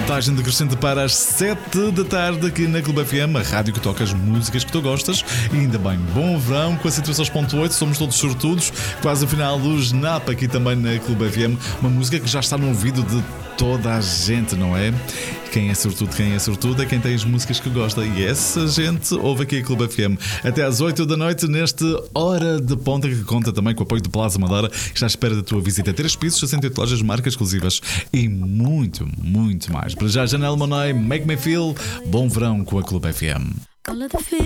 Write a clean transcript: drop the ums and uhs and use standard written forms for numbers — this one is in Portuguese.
contagem decrescente para as 7 da tarde aqui na Clube FM, a rádio que toca as músicas que tu gostas. E ainda bem, bom verão com a 103.8, somos todos sortudos, quase o final do Snap aqui também na Clube FM. Uma música que já está no ouvido de toda a gente, não é? Quem é sortudo é quem tem as músicas que gosta. E essa gente ouve aqui a Clube FM até às 8 da noite neste Hora de Ponta, que conta também com o apoio do Plaza Madeira, que está à espera da tua visita. 3 pisos, 68 lojas, marcas exclusivas e muito, muito mais. Para já, Janelle Monáe, Make Me Feel. Bom verão com a Clube FM.